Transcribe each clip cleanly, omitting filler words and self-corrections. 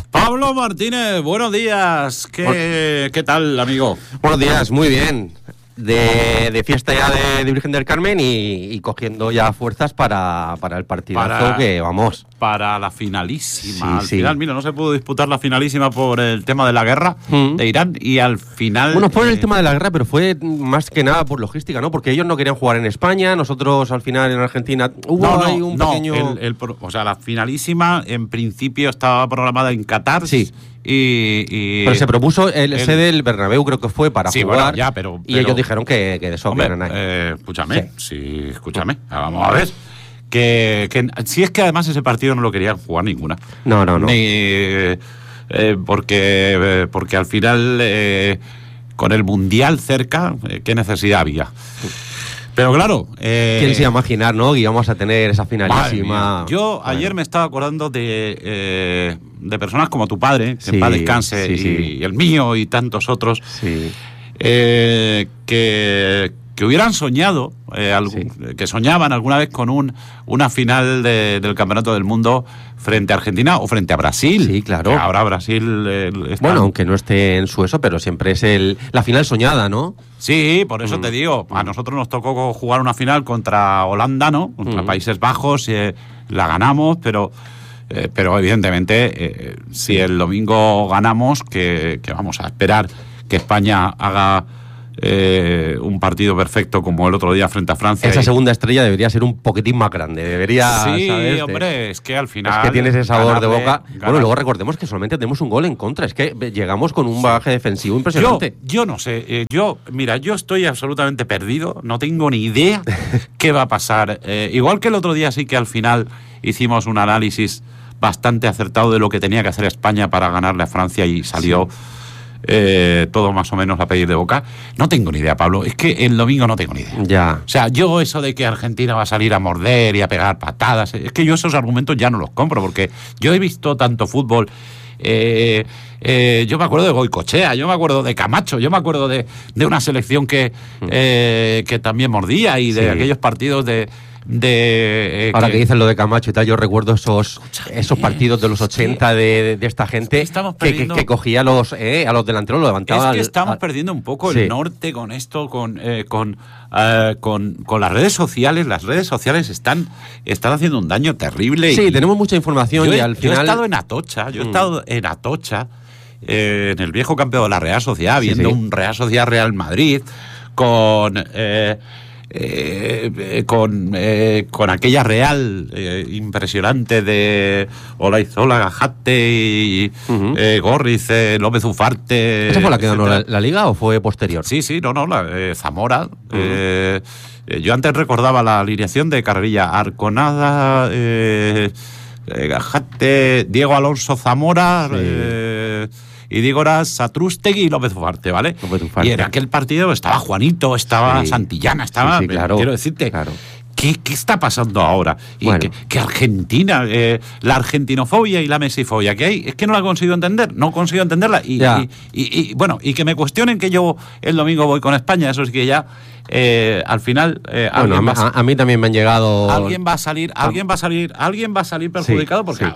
Pablo Martínez, buenos días. ¿Qué tal, amigo? Buenos días, muy bien. De fiesta ya de Virgen del Carmen y cogiendo ya fuerzas para el partidazo que vamos. Para la finalísima. Sí, al final, mira, no se pudo disputar la finalísima por el tema de la guerra de Irán y al final... Bueno, fue el tema de la guerra, pero fue más que nada por logística, ¿no? Porque ellos no querían jugar en España, nosotros al final en Argentina hubo ahí un pequeño... O sea, la finalísima en principio estaba programada en Qatar. Sí. Pero se propuso el sede del Bernabéu, creo que fue para jugar. Bueno, ya, pero ellos dijeron que de eso hombre, escúchame. Vamos a ver. Que si es que además ese partido no lo querían jugar ninguna. No. Porque al final, con el Mundial cerca, ¿qué necesidad había? Pero claro... ¿Quién se iba a imaginar, no? Que íbamos a tener esa finalísima... Yo ayer me estaba acordando de personas como tu padre, que en paz descanse, y el mío y tantos otros, que hubieran soñado, que soñaban alguna vez con una final del Campeonato del Mundo frente a Argentina o frente a Brasil. Sí, claro. Que ahora Brasil está... Bueno, aunque no esté en su eso, pero siempre es la final soñada, ¿no? Sí, por eso te digo, a nosotros nos tocó jugar una final contra Holanda, ¿no? Contra Países Bajos, la ganamos, pero evidentemente, si el domingo ganamos, que vamos a esperar que España haga un partido perfecto como el otro día frente a Francia. Esa segunda estrella debería ser un poquitín más grande, debería... Sí, ¿sabes? hombre, es que al final... Es que tiene ese sabor de boca. Bueno, luego recordemos que solamente tenemos un gol en contra, es que llegamos con un bagaje defensivo impresionante. Yo no sé, yo estoy absolutamente perdido, no tengo ni idea qué va a pasar. Igual que el otro día sí que al final hicimos un análisis bastante acertado de lo que tenía que hacer España para ganarle a Francia y salió... todo más o menos a pedir de boca. No tengo ni idea, Pablo. Es que el domingo no tengo ni idea. Ya. O sea, yo eso de que Argentina va a salir a morder y a pegar patadas, es que yo esos argumentos ya no los compro, porque yo he visto tanto fútbol. Yo me acuerdo de Goicoechea, yo me acuerdo de Camacho, yo me acuerdo de una selección que también mordía y de aquellos partidos ahora que dices lo de Camacho y tal, yo recuerdo esos partidos de los 80 de esta gente que cogía a los delanteros, lo levantaba. Es que estamos perdiendo un poco el norte con esto, con las redes sociales. Las redes sociales están haciendo un daño terrible. Sí, tenemos mucha información y al final... Yo he estado en Atocha, en el viejo campeón de la Real Sociedad, viendo un Real Sociedad Real Madrid con aquella Real impresionante de Olaizola, Gajate y Gorriz, López Ufarte. ¿Esa fue la que ganó la Liga o fue posterior? Sí, Zamora. Yo antes recordaba la alineación de Carrerilla, Arconada, Gajate, Diego Alonso Zamora... y digo era Satrústegui y López Ufarte, ¿vale? Y en aquel partido estaba Juanito, estaba Santillana, estaba... claro, quiero decirte, claro. ¿Qué está pasando ahora? Y bueno. que Argentina, la argentinofobia y la mesifobia que hay, es que no la consigo entender, no consigo entenderla. Y que me cuestionen que yo el domingo voy con España, eso es que ya... al final a mí también me han llegado... Alguien va a salir perjudicado porque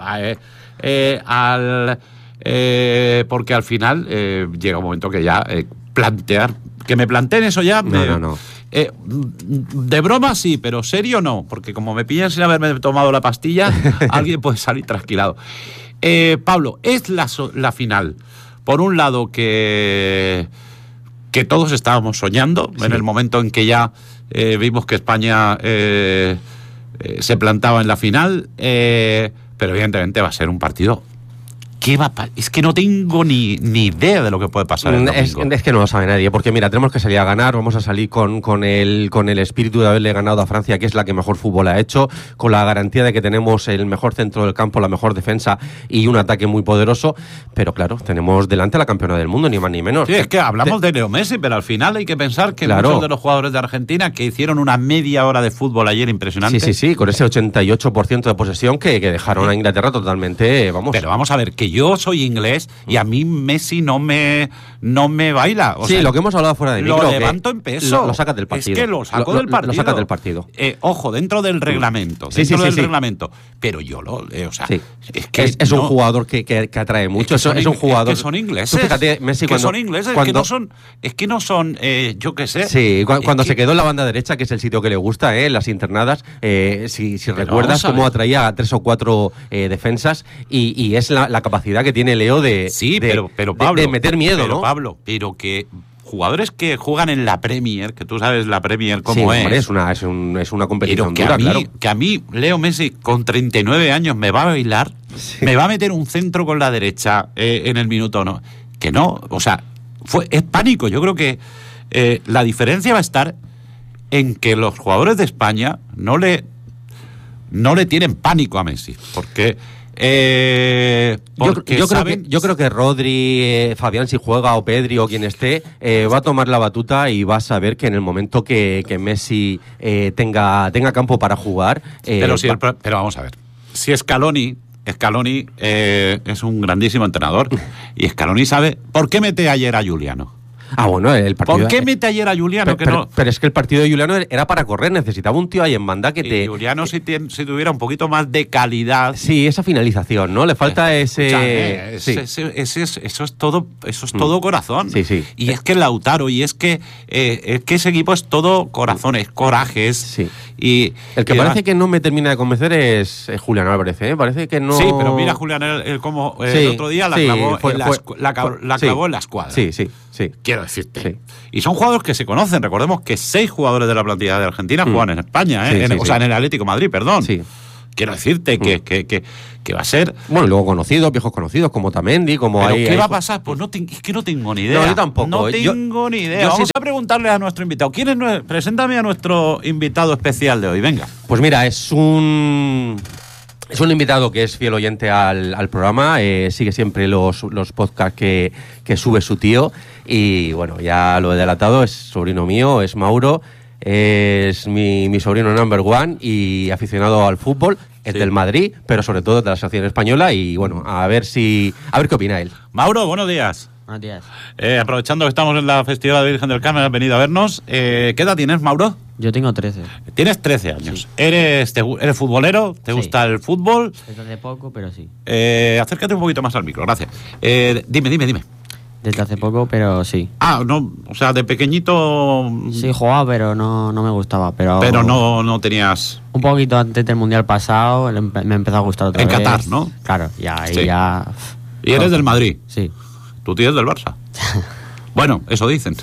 porque al final llega un momento que ya que me planteen eso ya... No. De broma sí, pero serio no, porque como me pillan sin haberme tomado la pastilla, alguien puede salir trasquilado. Pablo, es la final. Por un lado que todos estábamos soñando en el momento en que ya vimos que España se plantaba en la final, pero evidentemente va a ser un partido... Es que no tengo ni idea de lo que puede pasar el domingo. Es que no lo sabe nadie, porque mira, tenemos que salir a ganar, vamos a salir con el espíritu de haberle ganado a Francia, que es la que mejor fútbol ha hecho, con la garantía de que tenemos el mejor centro del campo, la mejor defensa y un ataque muy poderoso, pero claro, tenemos delante a la campeona del mundo, ni más ni menos. Sí, es que hablamos de Leo Messi, pero al final hay que pensar que muchos de los jugadores de Argentina que hicieron una media hora de fútbol ayer impresionante. Sí, con ese 88% de posesión que dejaron a Inglaterra totalmente, vamos. Pero vamos a ver, que yo soy inglés y a mí Messi no me baila. O sí, sea, lo que hemos hablado fuera de micro. Lo levanto en peso. Lo sacas del partido. Es que lo saco del partido. Lo sacas del partido. Ojo, dentro del reglamento. Sí, reglamento. Pero yo o sea, sí. es que es un jugador que atrae mucho. Es un jugador. Es que son ingleses. Tú fíjate, Messi, que son ingleses, cuando, que no son, yo qué sé. Sí, cuando se quedó en la banda derecha, que es el sitio que le gusta, las internadas, si recuerdas cómo atraía a 3 o 4 defensas, y es la capacidad que tiene Leo de Pablo, de meter miedo, ¿no? Pablo, pero que jugadores que juegan en la Premier, que tú sabes la Premier cómo es. Hombre, es una competición pero dura, que a mí, Leo Messi, con 39 años, me va a bailar, me va a meter un centro con la derecha en el minuto, ¿no? Que no, o sea, es pánico. Yo creo que la diferencia va a estar en que los jugadores de España no le tienen pánico a Messi, porque yo creo que Rodri, Fabián, si juega, o Pedri, o quien esté, va a tomar la batuta y va a saber que en el momento que Messi tenga campo para jugar. Pero vamos a ver, si Scaloni es un grandísimo entrenador y Scaloni sabe por qué mete ayer a Juliano. Bueno, el partido. ¿Por qué mete ayer a Juliano? Pero es que el partido de Juliano era para correr, necesitaba un tío ahí en banda que y Juliano, si tuviera un poquito más de calidad. Sí, esa finalización, ¿no? Le falta ese. Eso es todo corazón. Sí. Y es que Lautaro, y es que ese equipo es todo corazón, es corajes. Sí. Y el que parece que no me termina de convencer es Julián Álvarez, ¿eh? Parece que no. Sí, pero mira, Julián, como el otro día la clavó en la escuadra. Sí. Quiero decirte. Sí. Y son jugadores que se conocen. Recordemos que 6 jugadores de la plantilla de Argentina juegan en España, ¿eh? En el Atlético de Madrid, perdón. Sí. Quiero decirte que va a ser. Bueno, y luego viejos conocidos, como Tamendi, como ¿Pero ahí. qué va a pasar? Pues es que no tengo ni idea. No, yo tampoco. No tengo ni idea. Vamos a preguntarle a nuestro invitado. Preséntame a nuestro invitado especial de hoy. Venga. Pues mira, es un invitado que es fiel oyente al programa, sigue siempre los podcasts que sube su tío, y bueno, ya lo he delatado, es sobrino mío, es Mauro, es mi sobrino number one y aficionado al fútbol, es del Madrid, pero sobre todo de la selección española, y bueno, a ver qué opina él. Mauro, buenos días. Buenos días. Aprovechando que estamos en la Festividad de Virgen del Carmen, has venido a vernos. ¿Qué edad tienes, Mauro? Yo tengo 13. Tienes 13 años. Sí. ¿Eres futbolero? ¿Te gusta el fútbol? Desde hace poco, pero sí. Acércate un poquito más al micro, gracias. Dime. Desde hace poco, pero sí. No, o sea, de pequeñito. Sí, jugaba, pero no me gustaba. Pero no tenías. Un poquito antes del Mundial pasado me empezó a gustar otra vez. En Qatar, ¿no? Claro, ya. ¿Y eres del Madrid? Sí. ¿Tu tío es del Barça? Bueno, eso dicen.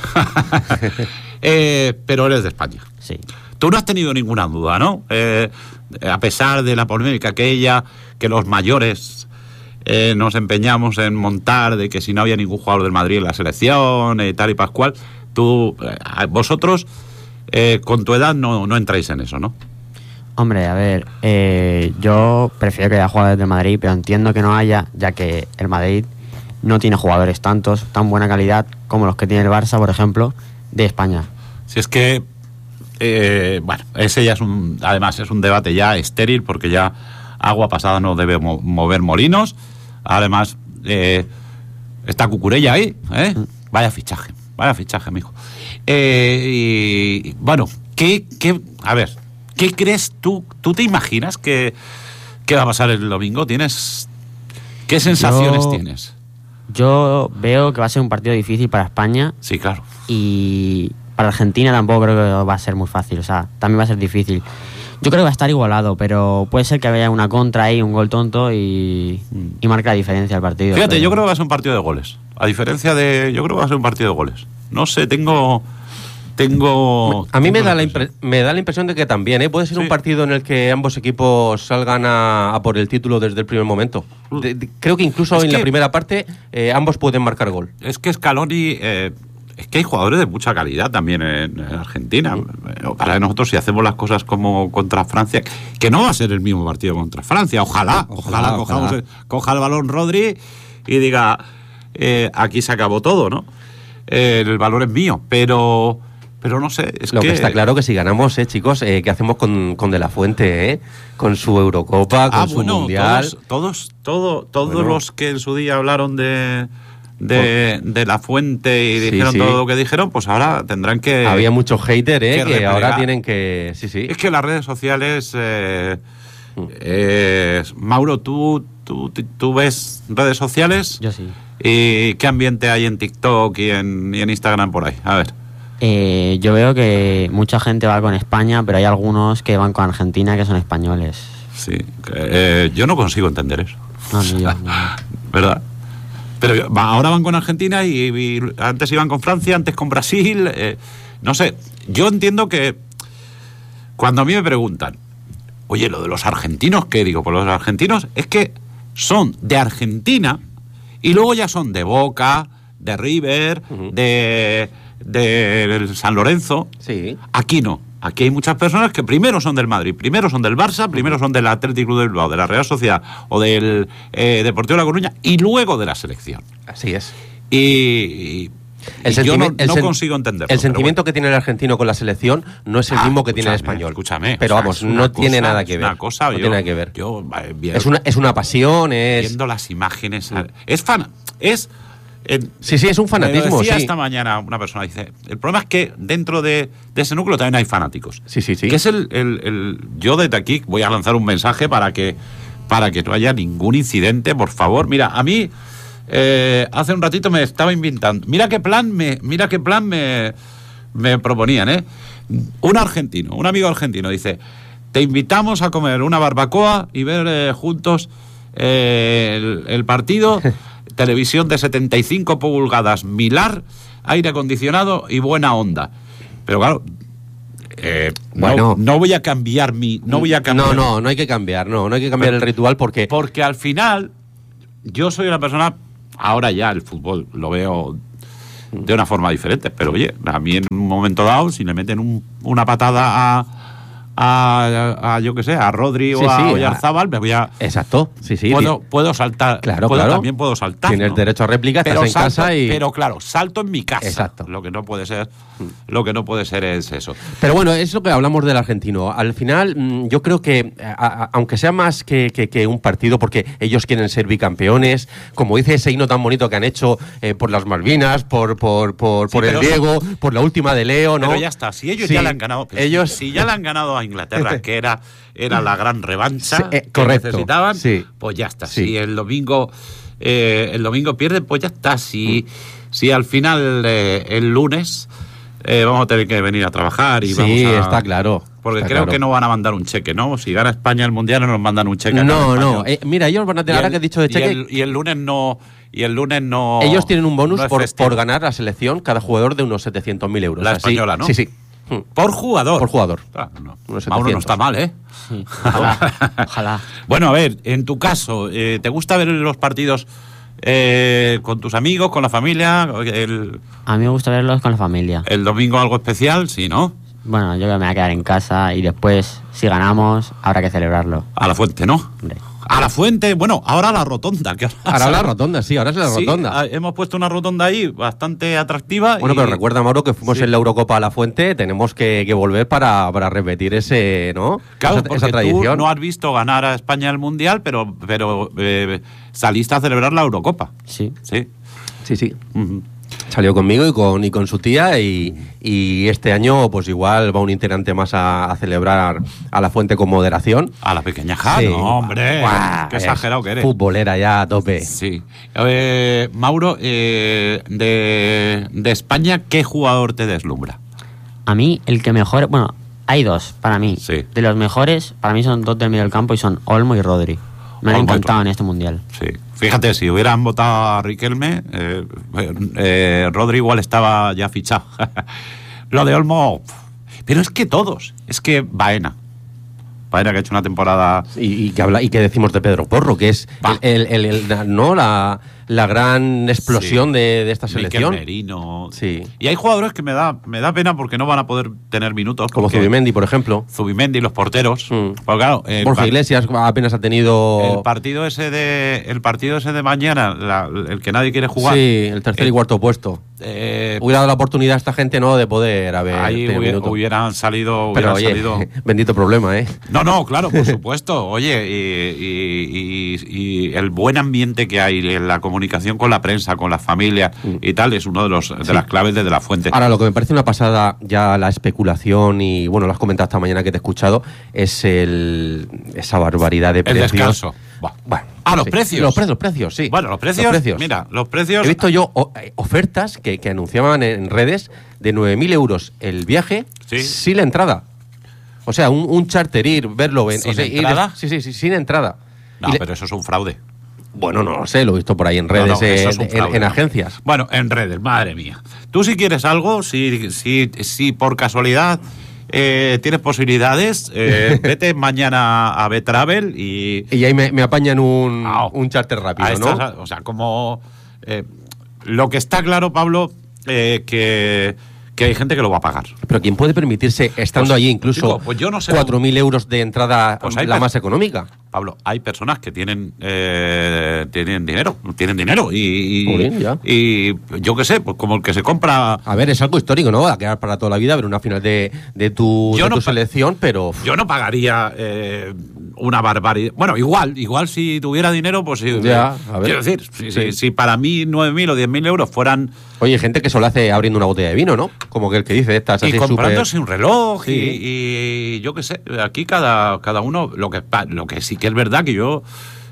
Pero eres de España. Sí. Tú no has tenido ninguna duda, ¿no? A pesar de la polémica aquella que los mayores nos empeñamos en montar, de que si no había ningún jugador del Madrid en la selección, tal y pascual, vosotros con tu edad no entráis en eso, ¿no? Hombre, a ver, yo prefiero que haya jugadores del Madrid, pero entiendo que no haya, ya que el Madrid no tiene jugadores tan buena calidad como los que tiene el Barça, por ejemplo, de España. Si es que, bueno, ese ya además es un debate ya estéril, porque ya agua pasada no debe mover molinos. Además, está Cucurella ahí, ¿eh? Vaya fichaje, mijo. Y bueno, a ver, ¿qué crees tú? ¿Tú te imaginas que va a pasar el domingo? ¿Qué sensaciones tienes? Yo veo que va a ser un partido difícil para España. Sí, claro. Y para Argentina tampoco creo que va a ser muy fácil. O sea, también va a ser difícil. Yo creo que va a estar igualado, pero puede ser que haya una contra ahí, un gol tonto y marca la diferencia el partido. Fíjate, yo creo que va a ser un partido de goles. A diferencia yo creo que va a ser un partido de goles. No sé, a mí me da la impresión de que también, puede ser un partido en el que ambos equipos salgan a por el título desde el primer momento. Creo que incluso la primera parte ambos pueden marcar gol. Es que Scaloni, es que hay jugadores de mucha calidad también en Argentina. Para nosotros, si hacemos las cosas como contra Francia, que no va a ser el mismo partido contra Francia, ojalá coja el balón Rodri y diga, aquí se acabó todo, ¿no? El balón es mío, pero Pero no sé, es Lo que que... está claro que si ganamos, chicos, ¿qué hacemos con De La Fuente, Con su Eurocopa, con su Mundial. Todos Bueno. los que en su día hablaron de La Fuente y Sí, dijeron sí. todo lo que dijeron, pues ahora tendrán que... Había muchos haters, que que replegar. ahora tienen que... Sí, sí. Es que las redes sociales... Mauro, ¿tú ves redes sociales? Yo sí. ¿Y qué ambiente hay en TikTok y en Instagram por ahí? A ver. Yo veo que mucha gente va con España, pero hay algunos que van con Argentina que son españoles. Sí. Yo no consigo entender eso. No, ni yo, ni yo. ¿Verdad? Pero ahora van con Argentina y antes iban con Francia, antes con Brasil. No sé, yo entiendo que cuando a mí me preguntan, oye, lo de los argentinos, ¿qué digo? Pues los argentinos es que son de Argentina y luego ya son de Boca, de River, de San Lorenzo. Sí. Aquí no. Aquí hay muchas personas que primero son del Madrid, primero son del Barça, primero son del Athletic Club de Bilbao, de la Real Sociedad o del Deportivo de La Coruña y luego de la selección. Así es. Y yo no consigo entenderlo. El sentimiento que tiene el argentino con la selección no es el mismo que tiene el español. Escúchame. Pero o sea, vamos, es una no cosa, tiene nada que ver. Una cosa, no tiene nada que ver. Yo, Es una pasión, es... viendo las imágenes. Sí, es un fanatismo, Me lo decía sí. esta mañana una persona, dice, el problema es que dentro de ese núcleo también hay fanáticos. Sí. Que es yo desde aquí voy a lanzar un mensaje para que no haya ningún incidente, por favor. Mira, a mí hace un ratito me estaba invitando. Mira qué plan me proponían, Un argentino, un amigo argentino, dice, te invitamos a comer una barbacoa y ver juntos el partido. Televisión de 75 pulgadas, Milar, aire acondicionado y buena onda. Pero claro, Bueno. no voy a cambiar No hay que cambiar, no hay que cambiar el ritual porque al final yo soy una persona, ahora ya el fútbol lo veo de una forma diferente, pero oye, a mí en un momento dado, si le meten una patada a yo qué sé, a Rodri o a Oyarzábal, me voy a... Exacto, sí. Puedo saltar. Claro. También puedo saltar. Tienes ¿no? derecho a réplica, estás en casa y... Pero claro, salto en mi casa. Exacto. Lo que no puede ser es eso. Pero bueno, es lo que hablamos del argentino. Al final, yo creo que, aunque sea más que un partido, porque ellos quieren ser bicampeones, como dice ese himno tan bonito que han hecho por las Malvinas, por el Diego, por la última de Leo, ¿no? Pero ya está, si ellos ya le han ganado, si ya le han ganado a Inglaterra, que era la gran revancha que necesitaban, pues ya está. Sí. Si el domingo pierden, pues ya está. Si al final el lunes vamos a tener que venir a trabajar y vamos a... está claro. Porque está creo claro. que no van a mandar un cheque, ¿no? Si gana España el Mundial no nos mandan un cheque. No. Mira, ellos van a tener, ahora que he dicho de cheque... Y el lunes no... Ellos tienen un bonus no es por festivo. ganar la selección, cada jugador de unos 700.000 euros. La española, ¿no? Sí. Por jugador. Por jugador. Claro, no. Unos Mauro 700. no está mal, ¿eh? Sí, ojalá. Bueno, a ver, en tu caso, ¿te gusta ver los partidos con tus amigos, con la familia? A mí me gusta verlos con la familia. ¿El domingo algo especial? Sí, ¿no? Bueno, yo creo que me voy a quedar en casa y después, si ganamos, habrá que celebrarlo. A la Fuente, ¿no? Hombre. A la Fuente, bueno, ahora a la Rotonda. Que Ahora la rotonda, sí, ahora es la Sí, rotonda. hemos puesto una rotonda ahí bastante atractiva. Bueno, pero recuerda, Mauro, que fuimos en la Eurocopa a La Fuente, tenemos que volver para repetir ese, ¿no? Claro, esa tradición. tú no has visto ganar a España el Mundial, pero saliste a celebrar la Eurocopa. Sí. Sí. Sí. Ujú. Salió conmigo y con su tía y este año pues igual va un integrante más a celebrar a La Fuente con moderación. A la pequeña Ja, Sí. no, hombre. Buah, Qué exagerado que eres. Futbolera ya a tope. Sí. Mauro, de España, ¿qué jugador te deslumbra? A mí, el que mejor... Bueno, hay dos para mí. Sí. De los mejores, para mí son dos del medio del campo y son Olmo y Rodri. Me han Olmo y encantado en Rodri. este Mundial. Sí. Fíjate, si hubieran votado a Riquelme, Rodri igual estaba ya fichado. Lo de Olmo... Pero es que todos. Es que Baena que ha hecho una temporada... Y que decimos de Pedro Porro, que es ¿no? la gran explosión de esta selección. Mikel Merino. Sí. Y hay jugadores que me da pena porque no van a poder tener minutos. Como porque Zubimendi, por ejemplo. Zubimendi, los porteros. Mm. Pues claro, Borja Iglesias apenas ha tenido... el partido ese de mañana, el que nadie quiere jugar. Sí, el tercer y cuarto puesto. hubiera dado la oportunidad a esta gente, ¿no?, de poder haber ahí tenido un minuto. hubieran salido... Pero hubieran oye, salido... bendito problema, ¿eh? No, claro, por supuesto. Oye, y el buen ambiente que hay en la comunicación con la prensa, con las familias y tal, es uno de las claves de la Fuente. Ahora, lo que me parece una pasada, ya la especulación, y bueno, lo has comentado esta mañana que te he escuchado, es esa barbaridad de El precios. descanso. Bueno, los sí. precios. Los precios, sí. Bueno, los precios. Mira, los precios... He visto yo ofertas que anunciaban en redes de 9.000 euros el viaje, Sí. sin la entrada. O sea, un charter, verlo... ¿Sin entrada? Sí, sin entrada. No, pero eso es un fraude. Bueno, no lo sé, lo he visto por ahí en redes, eso es un fraude, en agencias. Bueno, en redes, madre mía. Tú si quieres algo, si por casualidad tienes posibilidades, vete mañana a Betravel y ahí me apañan un charter rápido, ¿no? O sea, como... lo que está claro, Pablo, que hay gente que lo va a pagar. Pero ¿quién puede permitirse, estando allí incluso, digo, pues yo no sé, 4.000 euros de entrada, pues hay la más económica? Pablo, hay personas que tienen dinero y yo qué sé, pues como el que se compra... A ver, es algo histórico, ¿no? Va a quedar para toda la vida ver una final de tu selección, pero... Yo no pagaría una barbaridad. Bueno, igual si tuviera dinero, pues sí. Ya, a ver. Quiero decir, si para mí 9.000 o 10.000 euros fueran... Oye, hay gente que solo hace abriendo una botella de vino, ¿no? Como que el que dice estas... Y comprándose super... un reloj sí. y yo qué sé, aquí cada uno... Lo que sí que es verdad que yo...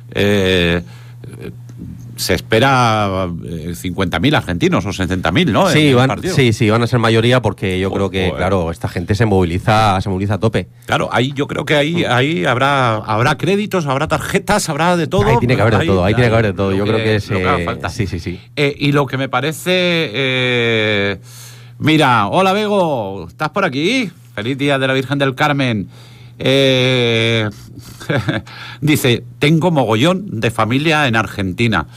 se espera 50.000 argentinos o 60.000, ¿no? Sí, van a ser mayoría porque yo creo que, claro, esta gente se moviliza a tope. Claro, yo creo que ahí habrá créditos, habrá tarjetas, habrá de todo. Ahí tiene que haber de todo, Yo creo que falta. Sí. Y lo que me parece... mira, hola Bego, ¿estás por aquí? Feliz día de la Virgen del Carmen. Dice, tengo mogollón de familia en Argentina,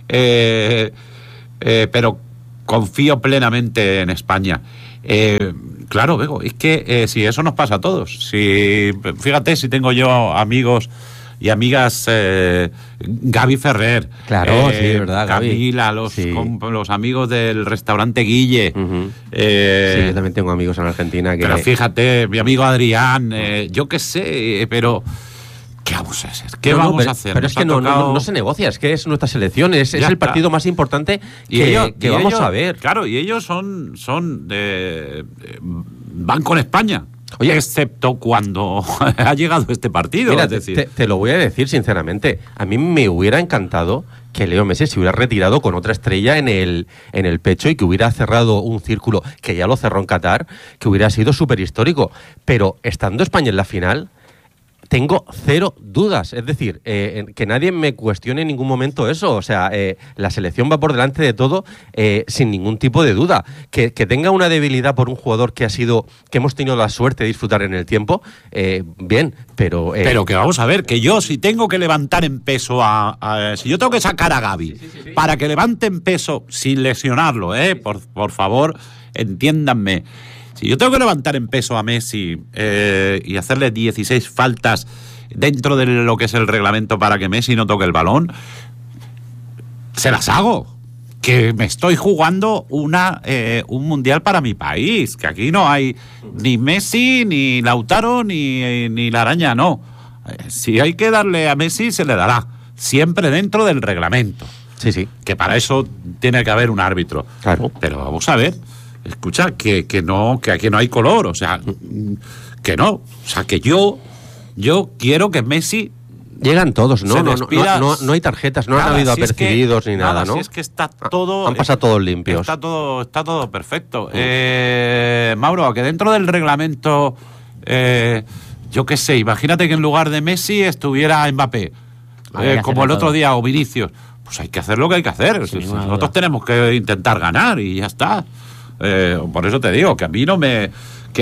pero confío plenamente en España. Claro, Bego, es que si eso nos pasa a todos. Fíjate, si tengo yo amigos y amigas, Gaby Ferrer, claro, sí, verdad, Camila, Gaby. los amigos del restaurante Guille. Uh-huh. Sí, yo también tengo amigos en Argentina que... Pero fíjate, mi amigo Adrián, yo qué sé, pero... ¿Qué vamos a hacer? Vamos a hacer? Pero es que no se negocia, es que es nuestra selección, es el partido más importante que vamos a ver. Claro, y ellos van con España. Oye, excepto cuando ha llegado este partido. Mira, es decir, te lo voy a decir sinceramente. A mí me hubiera encantado que Leo Messi se hubiera retirado con otra estrella en el pecho y que hubiera cerrado un círculo que ya lo cerró en Qatar, que hubiera sido súper histórico. Pero estando España en la final... Tengo cero dudas, es decir, que nadie me cuestione en ningún momento eso. O sea, la selección va por delante de todo sin ningún tipo de duda. Que tenga una debilidad por un jugador que hemos tenido la suerte de disfrutar en el tiempo, bien, pero... Pero que vamos a ver, que yo si tengo que levantar en peso si yo tengo que sacar a Gaby para que levante en peso sin lesionarlo, por favor, entiéndanme. Si yo tengo que levantar en peso a Messi y hacerle 16 faltas dentro de lo que es el reglamento para que Messi no toque el balón, se las hago. Que me estoy jugando un mundial para mi país, que aquí no hay ni Messi, ni Lautaro, ni la araña, no. Si hay que darle a Messi, se le dará, siempre dentro del reglamento. Sí. Que para eso tiene que haber un árbitro. Claro. Pero vamos a ver... Escucha, que aquí no hay color, o sea, que no. O sea, que yo quiero que Messi... Llegan todos, ¿no? No hay tarjetas, no han habido apercibidos ni nada, ¿no? Si es que está todo... Han pasado todos limpios. Está todo perfecto. Mauro, que dentro del reglamento, yo qué sé, imagínate que en lugar de Messi estuviera Mbappé, como el otro día, o Vinicius. Pues hay que hacer lo que hay que hacer. Nosotros tenemos que intentar ganar y ya está. Por eso te digo que a mí no me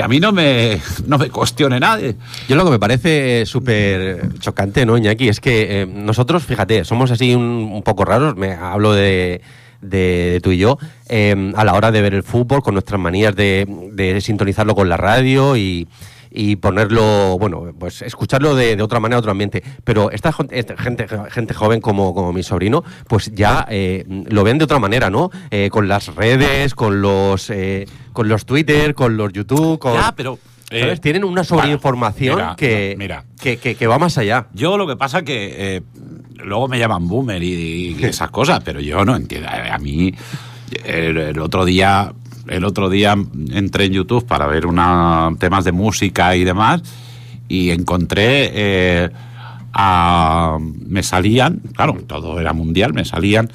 cuestione nadie. Yo lo que me parece súper chocante, ¿no, Iñaki? Es que nosotros, fíjate, somos así un poco raros, hablo de tú y yo, a la hora de ver el fútbol, con nuestras manías de sintonizarlo con la radio y ponerlo, bueno, pues escucharlo de otra manera, otro ambiente. Pero esta gente joven como mi sobrino, pues ya lo ven de otra manera, ¿no? Con las redes, con los Twitter, con los YouTube, Ya, pero... ¿sabes? Tienen una sobreinformación mira. que va más allá. Yo lo que pasa que luego me llaman boomer y esas cosas, pero yo no entiendo. A mí el otro día entré en YouTube para ver temas de música y demás y encontré me salían, claro, todo era mundial, me salían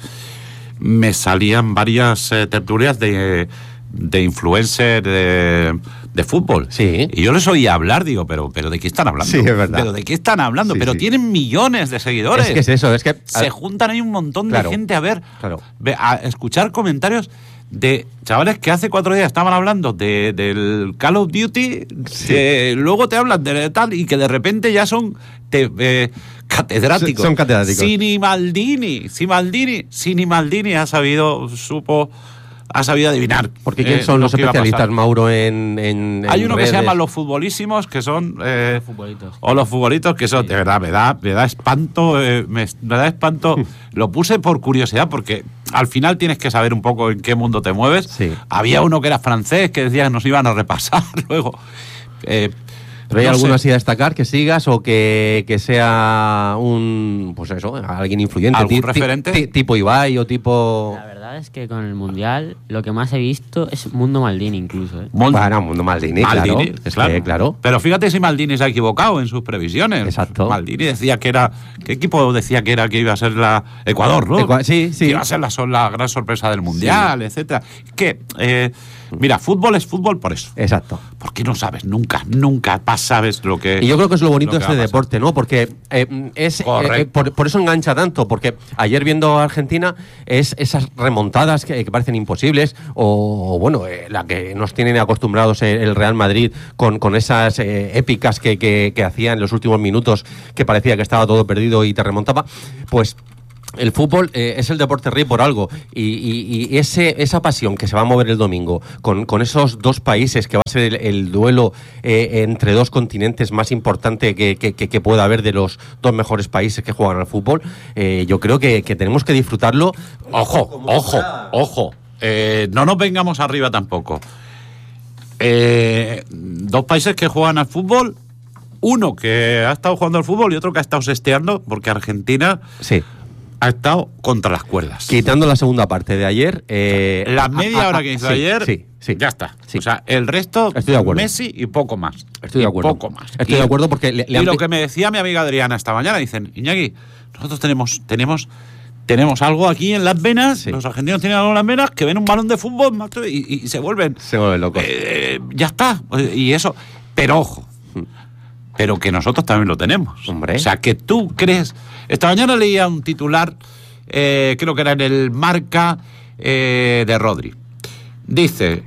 varias tertulias de influencers de fútbol. Sí. Y yo les oía hablar, digo, pero ¿de qué están hablando? Sí, es verdad. ¿Pero de qué están hablando? Sí, pero sí. tienen millones de seguidores. Es que es eso, es que... Se juntan ahí un montón de gente a ver, Claro. a escuchar comentarios de chavales que hace 4 días estaban hablando del Call of Duty, que luego te hablan de tal y que de repente ya son catedráticos. Son catedráticos. Sini Maldini ha sabido adivinar. Porque ¿quién son lo los que iba a especialistas, pasar. Mauro, en Hay uno que redes? se llama los futbolísimos, que son... futbolitos. O los futbolitos, que son, de verdad, me da espanto, me da espanto. Lo puse por curiosidad, porque al final tienes que saber un poco en qué mundo te mueves. Sí. Había uno que era francés, que decía que nos iban a repasar luego. ¿Pero hay no alguno sé. así a destacar que sigas o que sea pues eso, alguien influyente? ¿Algún referente? Tipo Ibai o tipo... La verdad es que con el Mundial lo que más he visto es Mundo Maldini incluso, ¿eh? Bueno, Mundo Maldini, claro. Es que, claro. Pero fíjate si Maldini se ha equivocado en sus previsiones. Exacto. Maldini decía que era... ¿Qué equipo decía que iba a ser la... Ecuador, ¿no? Sí. Que iba a ser la gran sorpresa del Mundial, etcétera. Que, mira, fútbol es fútbol por eso. Exacto. Porque no sabes, nunca sabes lo que... Y yo creo que es lo bonito de que este va a pasar. deporte, ¿no? Porque por eso engancha tanto, porque ayer viendo a Argentina es esas remontadas que parecen imposibles, o bueno, la que nos tienen acostumbrados el Real Madrid con esas épicas que hacía en los últimos minutos, que parecía que estaba todo perdido y te remontaba, pues... El fútbol es el deporte rey por algo y esa pasión que se va a mover el domingo con esos dos países, que va a ser el duelo entre dos continentes más importante que pueda haber, de los dos mejores países que juegan al fútbol, yo creo que tenemos que disfrutarlo. Ojo. No nos vengamos arriba tampoco. Dos países que juegan al fútbol, uno que ha estado jugando al fútbol y otro que ha estado sesteando, porque Argentina... Sí. Ha estado contra las cuerdas. Quitando la segunda parte de ayer. La media hora que hizo ayer, sí. ya está. Sí. O sea, el resto, Estoy de acuerdo. Messi y poco más. Estoy de acuerdo. Poco más. Estoy de acuerdo porque... Y lo que me decía mi amiga Adriana esta mañana, dicen, Iñaki, nosotros tenemos algo aquí en las venas, Sí. los argentinos tienen algo en las venas, que ven un balón de fútbol, macho, y se vuelven... Se vuelven locos. Ya está. Y eso... Pero ojo, pero que nosotros también lo tenemos. Hombre. O sea, que tú crees... Esta mañana leía un titular... creo que era en el Marca de Rodri. Dice,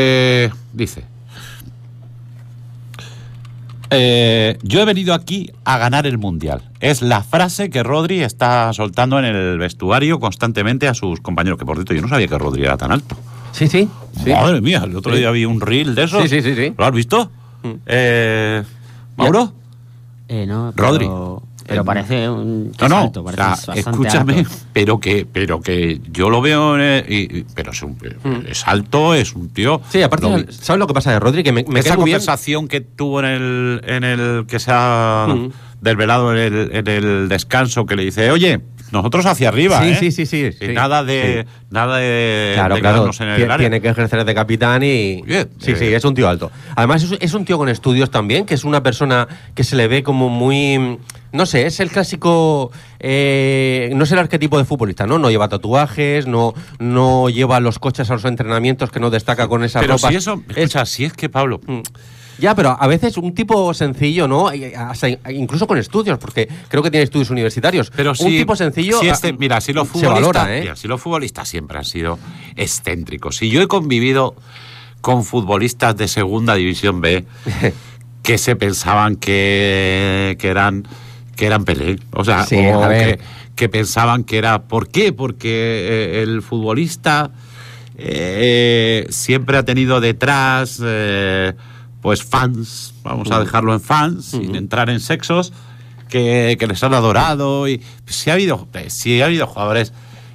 yo he venido aquí a ganar el Mundial. Es la frase que Rodri está soltando en el vestuario constantemente a sus compañeros, que por cierto yo no sabía que Rodri era tan alto. Sí. Madre mía, el otro día vi un reel de esos. Sí. ¿Lo has visto? ¿Mauro? No, Rodri. Pero parece un No, alto, o parece sea, bastante escúchame, alto. pero que yo lo veo, pero es alto, es un tío. Sí, aparte, ¿sabes lo que pasa de Rodri? Que me esa cae muy bien. conversación que tuvo en el que se ha desvelado en el descanso, que le dice, oye, nosotros hacia arriba, Sí. Y nada de Claro, quedarnos en el área. Tiene que ejercer de capitán y... Bien, Sí, es un tío alto. Además, es un tío con estudios también, que es una persona que se le ve como muy... No sé, es el clásico... no es el arquetipo de futbolista, ¿no? No lleva tatuajes, no lleva los coches a los entrenamientos, que no destaca con esas Pero ropas. si eso, escucha, si es que, Pablo... Ya, pero a veces un tipo sencillo, ¿no? Hasta incluso con estudios, porque creo que tiene estudios universitarios. Pero un tipo sencillo mira, si los se futbolistas, valora, ¿eh? mira, si los futbolistas siempre han sido excéntricos. Si yo he convivido con futbolistas de Segunda División B que se pensaban que eran Pelé, o sea, Sí, o a ver. que pensaban que era... ¿Por qué? Porque el futbolista siempre ha tenido detrás... pues fans, vamos a dejarlo en fans, sin entrar en sexos, que les han adorado. Y sí ha habido jugadores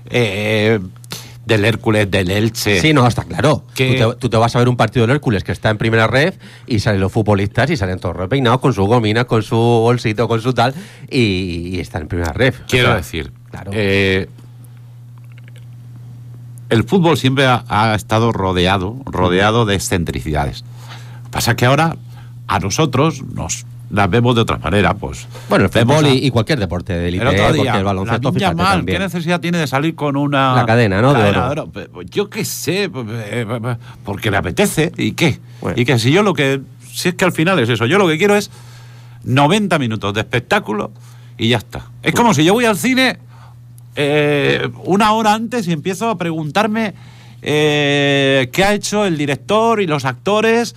del Hércules, del Elche. Sí, no, está claro. Que... Tú te vas a ver un partido del Hércules que está en primera red y salen los futbolistas y salen todos repeinados con su gomina, con su bolsito, con su tal, y están en primera red. Quiero decir, claro. El fútbol siempre ha estado rodeado de excentricidades. Pasa que ahora a nosotros nos las vemos de otra manera, pues. Bueno, el fútbol y cualquier deporte de élite, porque el baloncesto, fíjate, también. ¿Qué necesidad tiene de salir con una... La cadena, ¿no? Cadena de oro. Yo qué sé, porque le apetece, ¿y qué? Bueno. Y que si es que al final es eso, yo lo que quiero es 90 minutos de espectáculo y ya está. Es como si yo voy al cine una hora antes y empiezo a preguntarme qué ha hecho el director y los actores,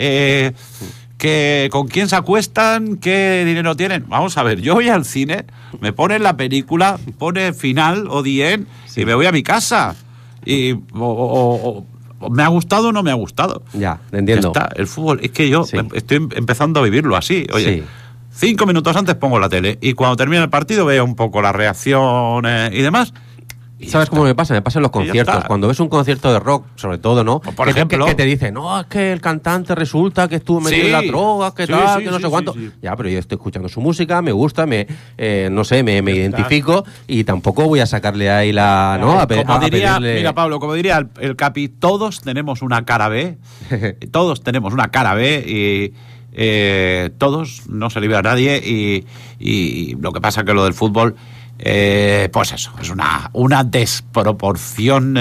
con quién se acuestan, qué dinero tienen. Vamos a ver, yo voy al cine, me ponen la película, pone final o the end, y me voy a mi casa. Y o me ha gustado o no me ha gustado. Ya, entiendo. Ya está, el fútbol, es que yo estoy empezando a vivirlo así. Oye, 5 minutos antes pongo la tele y cuando termina el partido veo un poco las reacciones y demás. ¿Sabes cómo me pasa? Me pasa en los conciertos. Cuando ves un concierto de rock, sobre todo, ¿no? Por ejemplo, que te dicen, no, es que el cantante resulta que estuvo metido en la droga, que tal, que no sé cuánto. Sí. Ya, pero yo estoy escuchando su música, me gusta, no sé, me identifico y tampoco voy a sacarle ahí la... ¿no? Mira, Pablo, como diría el Capi, todos tenemos una cara B. Todos tenemos una cara B y todos, no se libra a nadie y lo que pasa que lo del fútbol... pues eso, es una desproporción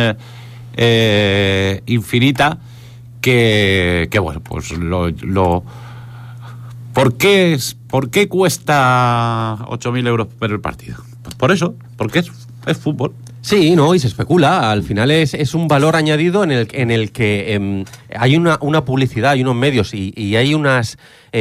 infinita que bueno, pues ¿por qué cuesta 8.000 euros ver el partido? Pues por eso, porque es fútbol. Sí, no, y se especula. Al final es un valor añadido en el que hay una publicidad, hay unos medios y hay unas...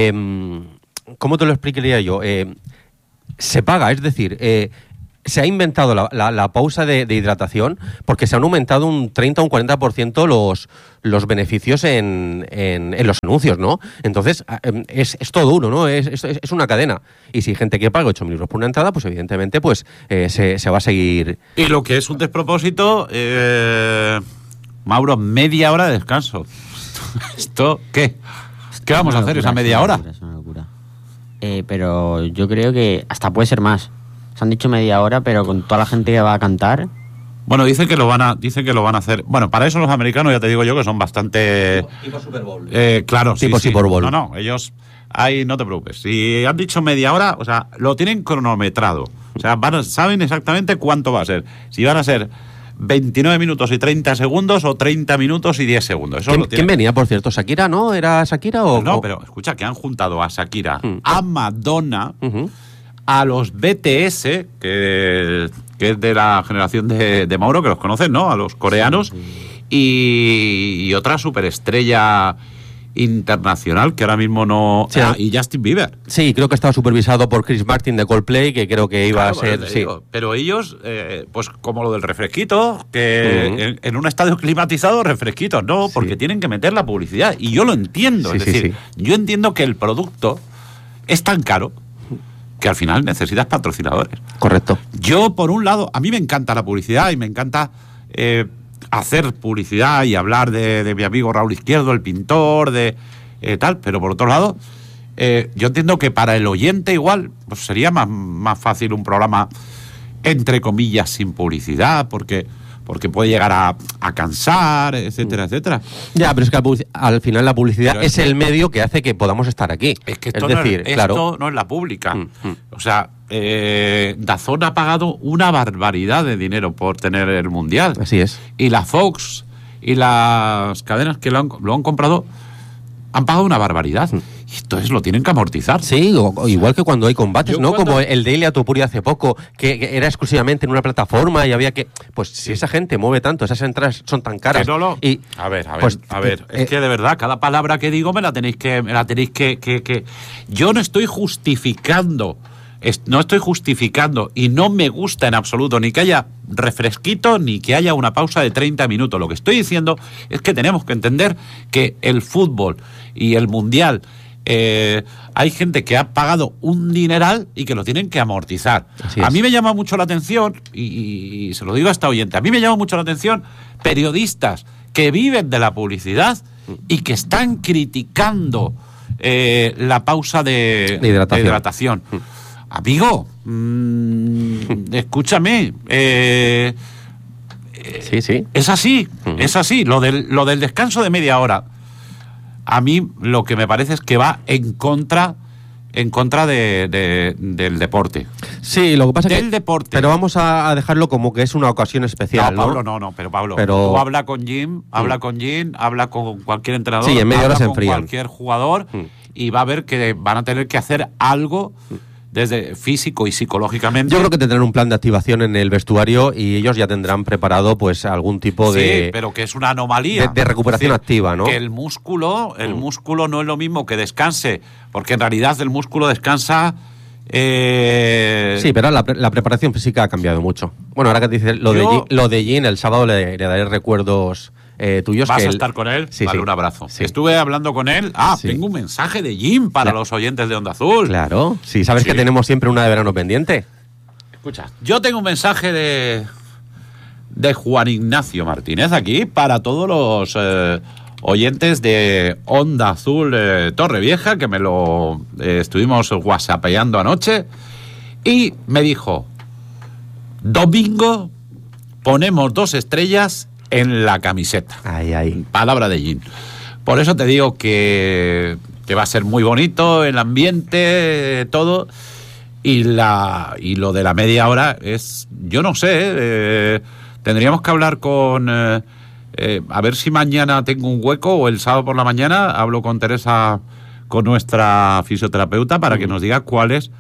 ¿cómo te lo explicaría yo? Se paga, es decir... se ha inventado la pausa de hidratación porque se han aumentado un 30 o un 40% los beneficios en los anuncios, ¿no? Entonces, es todo uno, ¿no? Es una cadena. Y si hay gente que paga 8.000 euros por una entrada, pues evidentemente pues se va a seguir... Y lo que es un despropósito, Mauro, media hora de descanso. ¿Esto qué? ¿Qué vamos a hacer esa media hora? Es una locura. Pero yo creo que hasta puede ser más. Se han dicho media hora, pero con toda la gente que va a cantar. Bueno, dicen que lo van a hacer. Bueno, para eso los americanos, ya te digo yo, que son bastante... Tipo Super Bowl. Claro, tipo sí. Super Bowl. No, ellos... Ahí no te preocupes. Si han dicho media hora, o sea, lo tienen cronometrado. O sea, saben exactamente cuánto va a ser. Si van a ser 29 minutos y 30 segundos o 30 minutos y 10 segundos. Eso ¿Quién venía, por cierto? ¿Shakira, no? ¿Era Shakira o...? No, pero escucha, que han juntado a Shakira, a Madonna... a los BTS, que es de la generación de Mauro, que los conocen, ¿no? A los coreanos, y otra superestrella internacional que ahora mismo no... Sí, y Justin Bieber. Sí, creo que estaba supervisado por Chris Martin de Coldplay, que creo que iba a ser... Sí. Digo, pero ellos, pues como lo del refresquito, que en un estadio climatizado, refresquitos, no, porque tienen que meter la publicidad. Y yo lo entiendo. Es decir, yo entiendo que el producto es tan caro que al final necesitas patrocinadores. Correcto. Yo, por un lado, a mí me encanta la publicidad y me encanta hacer publicidad y hablar de mi amigo Raúl Izquierdo, el pintor, de tal, pero por otro lado, yo entiendo que para el oyente igual pues sería más fácil un programa, entre comillas, sin publicidad, porque puede llegar a cansar, etcétera, etcétera. Ya, pero es que al final la publicidad es el medio que hace que podamos estar aquí. Es que esto no es la pública. O sea, DAZN ha pagado una barbaridad de dinero por tener el Mundial. Así es. Y la Fox y las cadenas que lo han comprado han pagado una barbaridad. Y entonces lo tienen que amortizar. Sí, o igual que cuando hay combates, ¿no? Como el de Ilia Topuria hace poco, que era exclusivamente en una plataforma y había que... Pues si esa gente mueve tanto, esas entradas son tan caras... Y, a ver, es que de verdad, cada palabra que digo me la tenéis que... Yo no estoy justificando No estoy justificando y no me gusta en absoluto ni que haya refresquito ni que haya una pausa de 30 minutos. Lo que estoy diciendo es que tenemos que entender que el fútbol y el mundial, hay gente que ha pagado un dineral y que lo tienen que amortizar. A mí me llama mucho la atención, y se lo digo a esta oyente, a mí me llama mucho la atención periodistas que viven de la publicidad y que están criticando la pausa de hidratación. Amigo, escúchame, sí. Es así, es así. Lo del descanso de media hora, a mí lo que me parece es que va en contra del deporte. Sí, lo que pasa es que... Del deporte. Pero vamos a dejarlo como que es una ocasión especial, ¿no? Pablo, no, pero Pablo, tú habla con Jim, habla con cualquier entrenador, sí, en media hora se enfrían. Con cualquier jugador, y va a ver que van a tener que hacer algo desde físico y psicológicamente. Yo creo que tendrán un plan de activación en el vestuario y ellos ya tendrán preparado pues algún tipo de... Sí, pero que es una anomalía. De recuperación activa, ¿no? Que el músculo no es lo mismo que descanse, porque en realidad el músculo descansa... Sí, pero la preparación física ha cambiado mucho. Bueno, ahora que dices lo de Jin, el sábado le daré recuerdos... tuyos. ¿Vas a estar con él? Sí, vale, sí. Un abrazo. Sí. Estuve hablando con él. Sí. Tengo un mensaje de Jim para los oyentes de Onda Azul. Claro. Sí, sabes que tenemos siempre una de verano pendiente. Escucha, yo tengo un mensaje de Juan Ignacio Martínez aquí para todos los oyentes de Onda Azul Torrevieja, que me lo estuvimos whatsappeando anoche, y me dijo: domingo ponemos 2 estrellas en la camiseta. Ay. Palabra de Jim. Por eso te digo que va a ser muy bonito el ambiente, todo. Y lo de la media hora es, yo no sé, tendríamos que hablar con... a ver si mañana tengo un hueco o el sábado por la mañana hablo con Teresa, con nuestra fisioterapeuta, para que nos diga cuáles...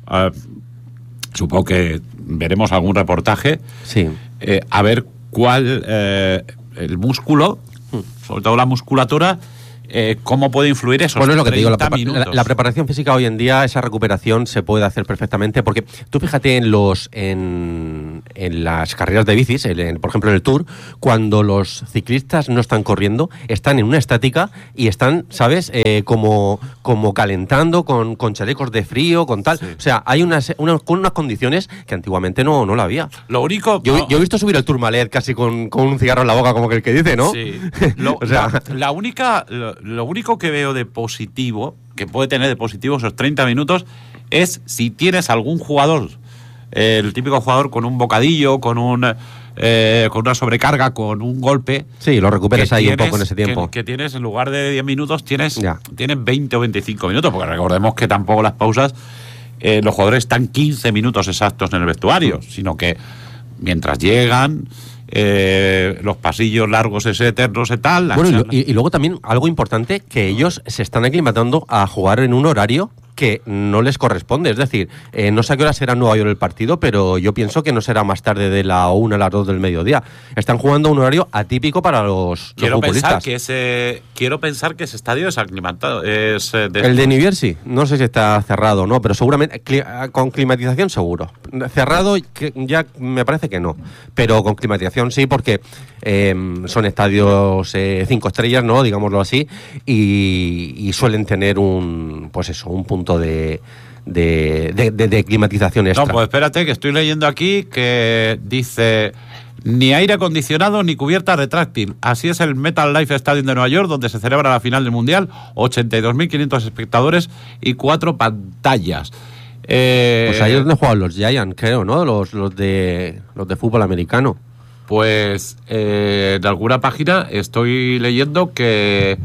supongo que veremos algún reportaje. Sí. A ver cuál el músculo, sobre todo la musculatura, cómo puede influir esos 30 bueno, es lo que te digo, minutos. La preparación física hoy en día, esa recuperación se puede hacer perfectamente, porque tú fíjate en las carreras de bicis, por ejemplo en el Tour, cuando los ciclistas no están corriendo, están en una estática y están, ¿sabes? Como calentando con chalecos de frío, con tal. Sí. O sea, hay unas condiciones que antiguamente no la había. Lo único... Yo he visto subir el Tourmalet casi con un cigarro en la boca, como que el que dice, ¿no? Sí. O sea, lo único que veo de positivo, que puede tener de positivo esos 30 minutos, es si tienes algún jugador, el típico jugador con un bocadillo, con una sobrecarga, con un golpe. Sí, lo recuperes ahí un poco en ese tiempo. Que tienes, en lugar de 10 minutos, tienes 20 o 25 minutos, porque recordemos que tampoco las pausas, los jugadores están 15 minutos exactos en el vestuario, sino que mientras llegan... los pasillos largos, eternos y tal. Bueno, y luego también algo importante, que ellos se están aclimatando a jugar en un horario que no les corresponde. Es decir, no sé a qué hora será en Nueva York el partido, pero yo pienso que no será más tarde de la 1 a las 2 del mediodía. Están jugando un horario atípico para los futbolistas. Quiero pensar que ese estadio es aclimatado. El de New Jersey, no sé si está cerrado o no, pero seguramente con climatización seguro. Cerrado ya me parece que no, pero con climatización sí, porque son estadios 5 estrellas, ¿no? Digámoslo así, y suelen tener un punto de climatización extra. No, pues espérate, que estoy leyendo aquí que dice: ni aire acondicionado ni cubierta retráctil. Así es el MetLife Stadium de Nueva York, donde se celebra la final del Mundial. 82.500 espectadores y 4 pantallas. Pues ahí es donde juegan los Giants, creo, ¿no? Los de fútbol americano. Pues en alguna página estoy leyendo que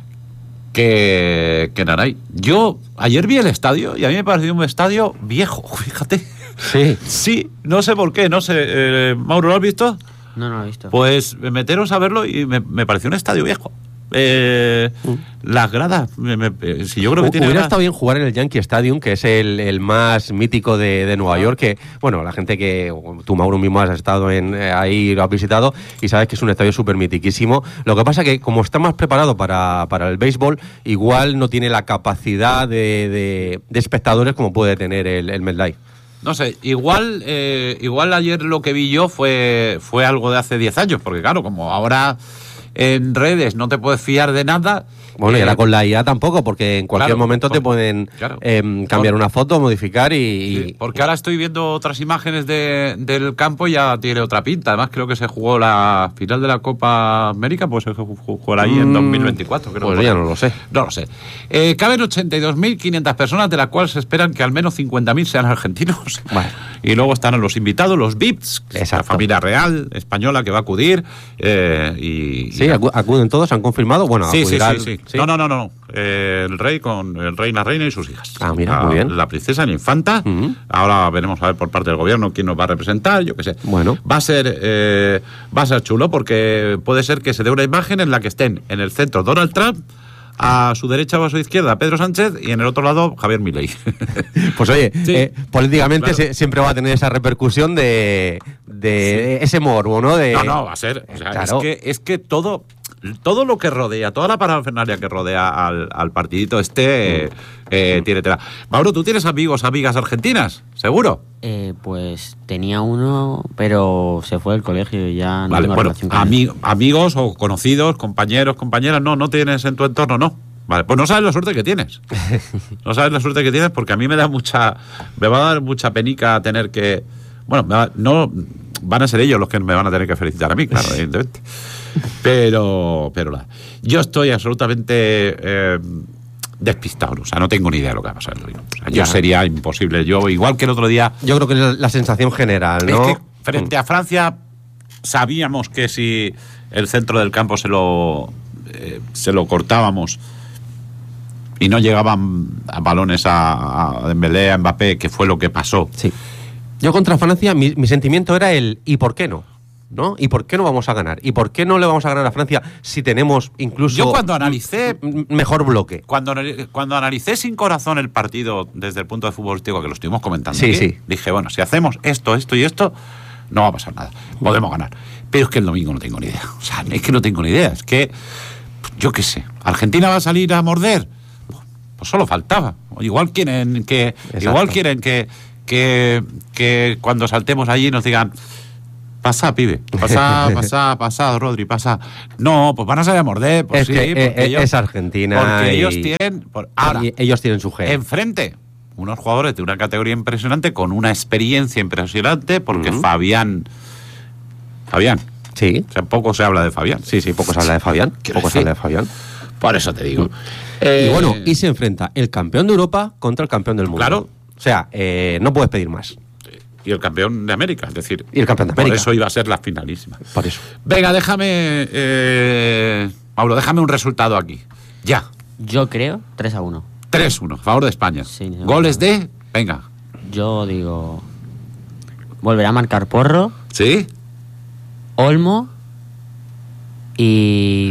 Naray. Yo ayer vi el estadio y a mí me pareció un estadio viejo, fíjate. Sí. Sí, no sé por qué, no sé. Mauro, ¿lo has visto? No lo he visto. Pues meteros a verlo y me pareció un estadio viejo. las gradas. Si yo creo que tiene hubiera gradas. estado bien jugar en el Yankee Stadium, que es el más mítico de Nueva York, que, bueno, la gente que, tú, Mauro, mismo has estado ahí, lo has visitado, y sabes que es un estadio súper mitiquísimo. Lo que pasa que, como está más preparado para el béisbol, igual no tiene la capacidad de espectadores como puede tener el MetLife. No sé, igual ayer lo que vi yo fue algo de hace 10 años, porque claro, como ahora en redes no te puedes fiar de nada. Bueno, y ahora con la IA tampoco, porque en cualquier momento te pueden cambiar una foto, modificar Sí, porque ahora estoy viendo otras imágenes del campo y ya tiene otra pinta. Además, creo que se jugó la final de la Copa América, pues se jugó ahí en 2024. Creo, pues ya no lo sé. No lo sé. Caben 82.500 personas, de las cuales se esperan que al menos 50.000 sean argentinos. Bueno. Y luego están los invitados, los VIPs, la familia real española que va a acudir. Sí, acuden todos, han confirmado. Bueno, sí. ¿Sí? No. El rey la reina y sus hijas. Ah, mira, muy bien. La princesa, la infanta. Ahora veremos a ver por parte del gobierno quién nos va a representar, yo qué sé. Bueno. Va a ser chulo, porque puede ser que se dé una imagen en la que estén en el centro Donald Trump, a su derecha o a su izquierda Pedro Sánchez, y en el otro lado Javier Milei. Pues oye, sí, políticamente claro, siempre va a tener esa repercusión de ese morbo, ¿no? No, va a ser. O sea, claro. es que todo lo que rodea, toda la parafernalia que rodea al partidito tiene tela. Mauro, ¿tú tienes amigas argentinas? ¿Seguro? Pues tenía uno, pero se fue del colegio y ya no tengo relación con él. Amigos o conocidos, compañeros, compañeras, no tienes en tu entorno, no. Vale, pues no sabes la suerte que tienes. No sabes la suerte que tienes, porque a mí me va a dar mucha penica tener que... Bueno, no van a ser ellos los que me van a tener que felicitar a mí, claro, evidentemente. Pero yo estoy absolutamente despistado, o sea, no tengo ni idea de lo que va a pasar. O sea, yo sería imposible. Yo, igual que el otro día... Yo creo que es la sensación general, ¿no? Es que frente a Francia sabíamos que si el centro del campo se lo cortábamos y no llegaban a balones a Dembélé, a Mbappé, que fue lo que pasó. Sí. Yo contra Francia, mi sentimiento era ¿y por qué no? ¿No? ¿Y por qué no vamos a ganar? ¿Y por qué no le vamos a ganar a Francia si tenemos incluso... Yo cuando analicé... mejor bloque. Cuando analicé sin corazón el partido desde el punto de futbolístico, que lo estuvimos comentando aquí, dije, bueno, si hacemos esto y esto, no va a pasar nada. Podemos ganar. Pero es que el domingo no tengo ni idea. O sea, es que no tengo ni idea. Es que, yo qué sé, ¿Argentina va a salir a morder? Pues solo faltaba. Igual quieren que cuando saltemos allí nos digan... Pasa, pibe. Pasa, Rodri, pasa. No, pues van a salir a morder. Pues es sí, que es Argentina. Porque ellos tienen... Ahora, ellos tienen su gen. Enfrente, unos jugadores de una categoría impresionante, con una experiencia impresionante, porque Fabián. Sí. O sea, poco se habla de Fabián. Sí, poco se habla de Fabián. Por eso te digo. Y bueno, y se enfrenta el campeón de Europa contra el campeón del mundo. Claro. O sea, no puedes pedir más. Y el campeón de América, es decir. Y el campeón de América. Por eso iba a ser la finalísima. Por eso. Venga, Mauro, déjame un resultado aquí. Ya. Yo creo 3-1. 3-1, a favor de España. Sí, Goles de... Venga. Yo digo... Volverá a marcar Porro. ¿Sí? Olmo. Y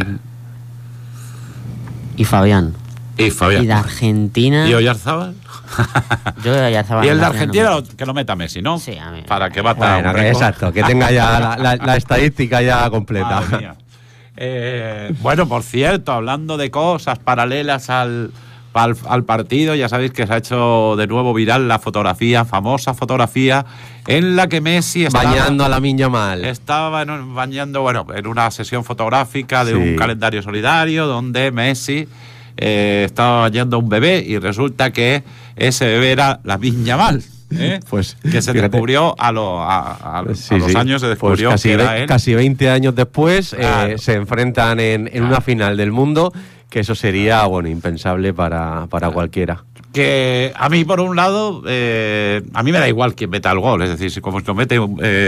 Fabián. Y Fabián. Y de Argentina... ¿Y Oyarzábal? Yo de Oyarzábal. Y el de Argentina que lo meta Messi, ¿no? Sí, a mí. Para que bata bueno, un récord. exacto, que tenga ya la estadística ya completa. Madre mía. Bueno, por cierto, hablando de cosas paralelas al partido, ya sabéis que se ha hecho de nuevo viral la famosa fotografía, en la que Messi estaba bañando a Lamine Yamal. Estaba bañando, en una sesión fotográfica de un calendario solidario, donde Messi estaba bañando a un bebé, y resulta que ese bebé era Lamine Yamal. Pues, que se descubrió a los años, se descubrió pues que era él. Casi 20 años después claro. Se enfrentan en una final del mundo, que eso sería impensable para cualquiera. Que a mí, por un lado, a mí me da igual quién meta el gol, es decir, si como lo mete...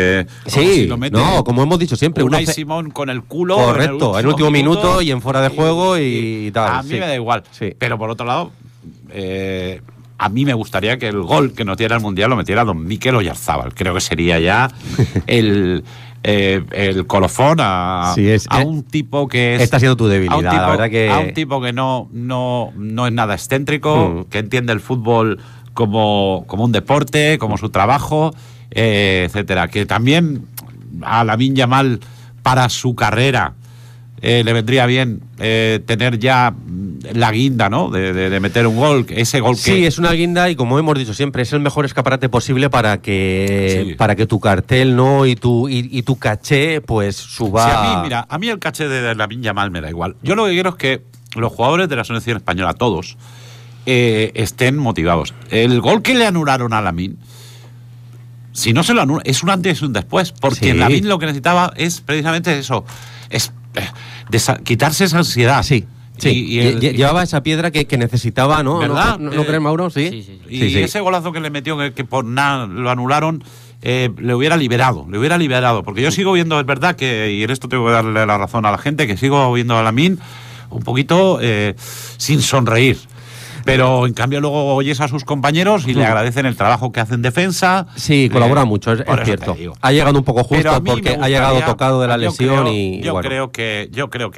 como hemos dicho siempre, Unai Simón con el culo... Correcto, en el último minuto y en fuera de juego y tal. A mí me da igual, pero por otro lado... a mí me gustaría que el gol que nos diera el Mundial lo metiera don Mikel Oyarzábal. Creo que sería ya el colofón a un tipo que es... Está siendo tu debilidad, la verdad que... A un tipo que no es nada excéntrico, que entiende el fútbol como un deporte, como su trabajo, etcétera. Que también a Lamine Yamal, para su carrera, le vendría bien tener ya la guinda, ¿no? De meter un gol, ese gol que... Sí, es una guinda y, como hemos dicho siempre, es el mejor escaparate posible para que tu cartel, ¿no? y tu caché pues suba. Sí, a mí el caché de Lamine Yamal me da igual. Yo lo que quiero es que los jugadores de la selección española, todos, estén motivados. El gol que le anularon a Lamine, si no se lo anulan, es un antes y un después, porque Lamine lo que necesitaba es precisamente eso, es quitarse esa ansiedad. Sí. Llevaba esa piedra que necesitaba, ¿no? ¿Verdad? ¿No crees, Mauro? Sí. Y ese golazo que le metió, que por nada lo anularon, le hubiera liberado, porque yo sigo viendo, es verdad que, y en esto tengo que darle la razón a la gente, que sigo viendo a Lamine un poquito sin sonreír. Pero en cambio luego oyes a sus compañeros y le agradecen el trabajo que hacen en defensa. Sí, colabora mucho, es cierto. Ha llegado un poco justo porque ha llegado tocado de la lesión Yo creo que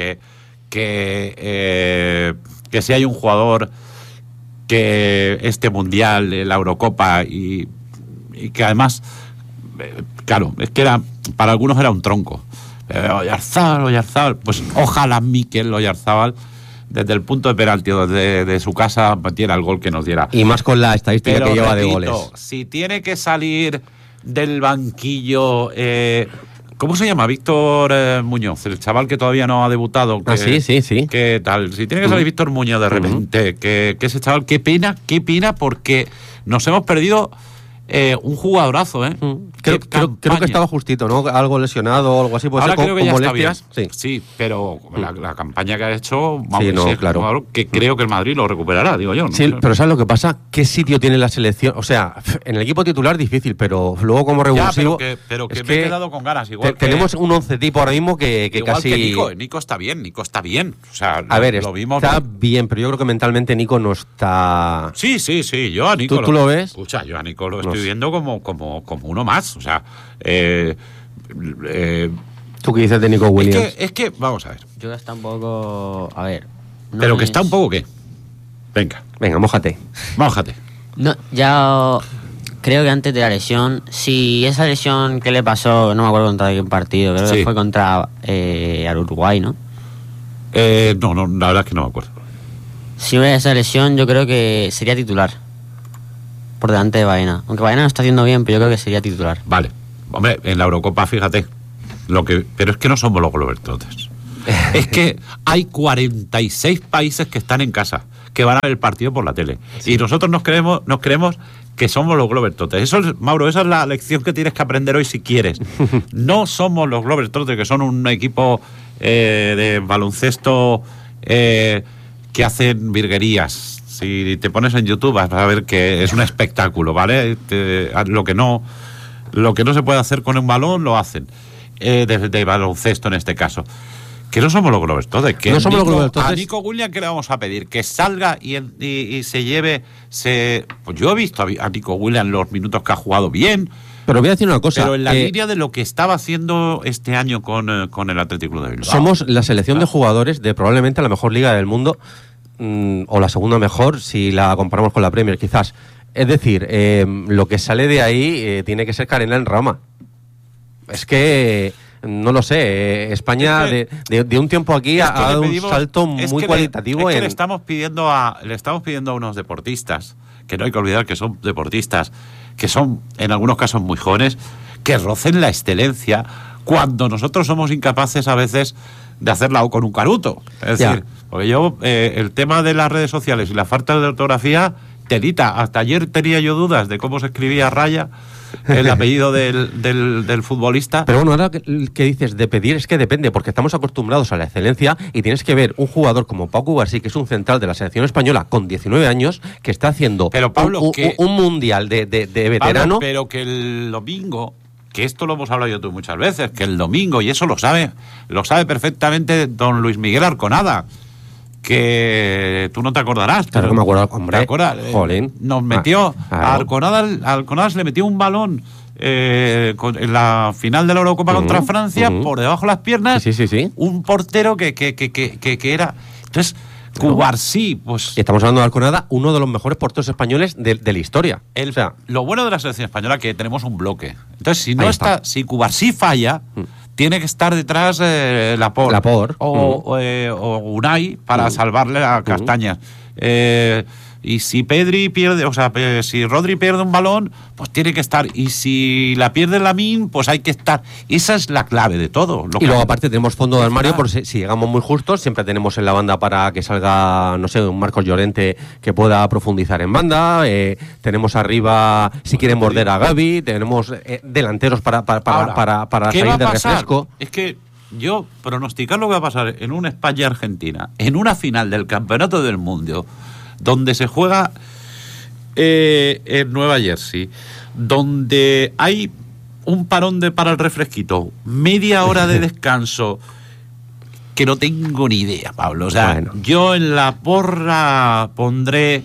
si hay un jugador que este mundial, la Eurocopa y que además, claro, es que para algunos era un tronco. Oyarzábal, pues ojalá Mikel Oyarzábal, desde el punto de penalti de su casa, metiera el gol que nos diera. Y más con la estadística que lleva de goles. Si tiene que salir del banquillo, ¿cómo se llama? Víctor Muñoz, el chaval que todavía no ha debutado. Sí. ¿Qué tal? Si tiene que salir Víctor Muñoz de repente, que ese chaval, qué pena, porque nos hemos perdido un jugadorazo, ¿eh? Creo que estaba justito, ¿no? Algo lesionado o algo así. Ahora creo que ya está bien. Sí. Sí, pero la campaña que ha hecho, claro. Que creo que el Madrid lo recuperará, digo yo. ¿No? Sí, pero ¿sabes lo que pasa? ¿Qué sitio tiene la selección? O sea, en el equipo titular difícil, pero luego como revulsivo... Pero que me he quedado con ganas. Igual tenemos un 11 tipo ahora mismo que casi... Que Nico está bien. O sea, a ver, lo vimos. Está bien, pero yo creo que mentalmente Nico no está... Sí, yo a Nico... ¿Tú lo ves? Escucha, yo a Nico lo estoy viendo como uno más. O sea... ¿Tú qué dices de Nico Williams? Es que, vamos a ver. Yo que está un poco... A ver... ¿Pero que está un poco qué? Venga, mójate. No, ya... Creo que antes de la lesión, si esa lesión que le pasó, no me acuerdo contra qué partido, creo que fue contra al Uruguay, ¿no? No, la verdad es que no me acuerdo. Si hubiera esa lesión, yo creo que sería titular. Por delante de Baena. Aunque Baena no está haciendo bien, pero yo creo que sería titular. Vale. Hombre, en la Eurocopa, fíjate. Pero es que no somos los globetrotters. Es que hay 46 países que están en casa, que van a ver el partido por la tele. Sí. Y nosotros nos creemos que somos los globetrotters. Mauro, esa es la lección que tienes que aprender hoy si quieres. No somos los globetrotters, que son un equipo de baloncesto que hacen virguerías. Si te pones en YouTube vas a ver que es un espectáculo, ¿vale? Lo que no se puede hacer con un balón lo hacen. De baloncesto en este caso. Que no somos los globetrotters. Que no somos los globetrotters. A Nico Williams, ¿qué le vamos a pedir? Que salga y se lleve... Pues yo he visto a Nico Williams los minutos que ha jugado bien. Pero voy a decir una cosa. Pero en la línea de lo que estaba haciendo este año con el Athletic Club de Bilbao. Somos la selección de jugadores de probablemente la mejor liga del mundo, o la segunda mejor si la comparamos con la Premier, quizás. Es decir, lo que sale de ahí tiene que ser canela en rama. Es que, no lo sé, España de un tiempo aquí ha dado un salto muy cualitativo. Le estamos pidiendo a unos deportistas, que no hay que olvidar que son deportistas, que son en algunos casos muy jóvenes, que rocen la excelencia, cuando nosotros somos incapaces a veces de hacerla con un canuto. Es decir, porque yo, el tema de las redes sociales y la falta de ortografía, telita. Hasta ayer tenía yo dudas de cómo se escribía Raya, el apellido del futbolista. Pero bueno, ahora que dices de pedir, es que depende, porque estamos acostumbrados a la excelencia y tienes que ver un jugador como Pau Cubarsí, que es un central de la selección española con 19 años, que está haciendo un mundial de veterano. Pablo, pero que el domingo, que esto lo hemos hablado yo tú muchas veces, que el domingo, y eso lo sabe perfectamente don Luis Miguel Arconada, que tú no te acordarás. Claro que me acuerdo, hombre. ¿Te acuerdas? Jolín. Nos metió, a Arconada se le metió un balón en la final de la Eurocopa contra Francia, por debajo de las piernas, sí. un portero que era... Entonces, Cubarsí, pues... Estamos hablando de Alconada, uno de los mejores porteros españoles de la historia. O sea, lo bueno de la selección española es que tenemos un bloque. Entonces, si Cubarsí falla, tiene que estar detrás Laporte o Unai para salvarle a Castañas. Y si Pedri pierde, o sea, si Rodri pierde un balón, pues tiene que estar. Y si la pierde Lamine, pues hay que estar. Esa es la clave de todo. Y luego aparte tenemos fondo de armario, por si llegamos muy justos, siempre tenemos en la banda para que salga, no sé, un Marcos Llorente que pueda profundizar en banda. Tenemos arriba, si quieren morder a Gavi, tenemos delanteros para salir de refresco. Es que yo pronosticar lo que va a pasar en una España-Argentina, en una final del Campeonato del Mundo, donde se juega en Nueva Jersey, donde hay un parón para el refresquito, media hora de descanso, que no tengo ni idea, Pablo. O sea, yo en la porra pondré...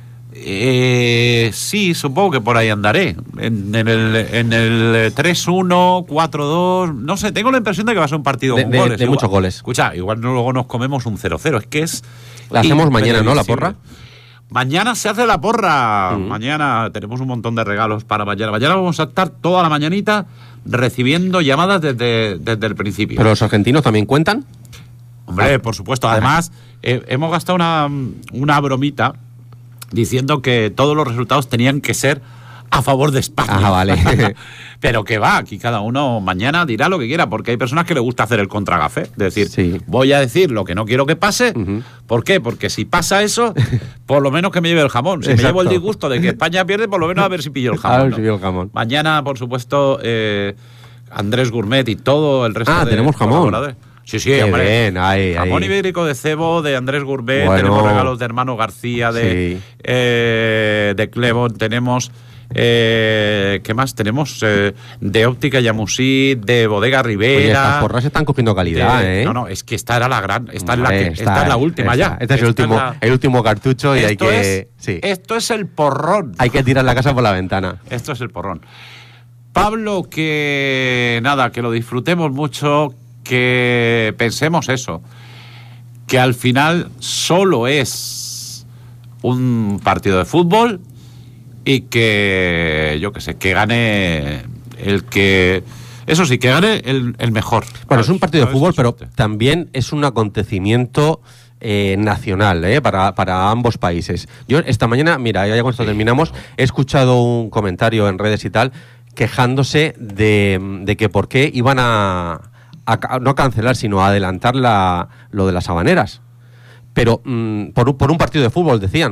sí, supongo que por ahí andaré. En el 3-1, 4-2... No sé, tengo la impresión de que va a ser un partido con goles. De muchos goles. Escucha, igual luego nos comemos un 0-0. Es que es... La hacemos mañana, ¿no? La porra. Mañana se hace la porra. Mañana tenemos un montón de regalos para mañana. Mañana vamos a estar toda la mañanita recibiendo llamadas desde el principio. ¿Pero los argentinos también cuentan? Hombre, por supuesto. Además, hemos gastado una bromita diciendo que todos los resultados tenían que ser a favor de España. Ah, vale. Pero que va, aquí cada uno mañana dirá lo que quiera, porque hay personas que les gusta hacer el contragafé. Es decir, voy a decir lo que no quiero que pase. ¿Por qué? Porque si pasa eso, por lo menos que me lleve el jamón. Si me llevo el disgusto de que España pierde, por lo menos a ver si pillo el jamón. A ver si pillo el jamón. Mañana, por supuesto, Andrés Gourmet y todo el resto de tenemos jamón. Sí, qué hombre. Bien, jamón ibérico de cebo, de Andrés Gourmet, tenemos regalos de Hermano García, de Clevon, tenemos... ¿qué más? Tenemos de Óptica Yamusí, de Bodega Rivera. Oye, estas porras están cogiendo calidad, No, es que esta era la gran, esta es la última ya. Este es el último cartucho y hay que... Esto es el porrón. Hay que tirar la casa por la ventana. Esto es el porrón. Pablo, que lo disfrutemos mucho, que pensemos eso, que al final solo es un partido de fútbol y que, yo qué sé, que gane el que... Eso sí, que gane el mejor. Bueno, es un partido de fútbol, pero también es un acontecimiento nacional, para ambos países. Yo esta mañana, mira, ya con esto terminamos, he escuchado un comentario en redes y tal, quejándose de que por qué iban a no cancelar, sino a adelantar lo de las Habaneras. Pero por un partido de fútbol, decían.